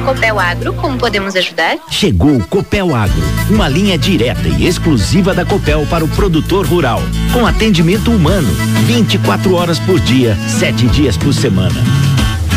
Copel Agro, como podemos ajudar? Chegou o Copel Agro, uma linha direta e exclusiva da Copel para o produtor rural, com atendimento humano, 24 horas por dia, 7 dias por semana.